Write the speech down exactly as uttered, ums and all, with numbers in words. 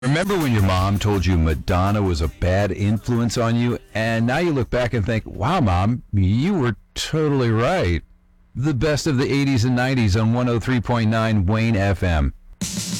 Remember when your mom told you Madonna was a bad influence on you, and now you look back and think, wow, Mom, you were totally right. The best of the eighties and nineties on one oh three point nine Wayne F M.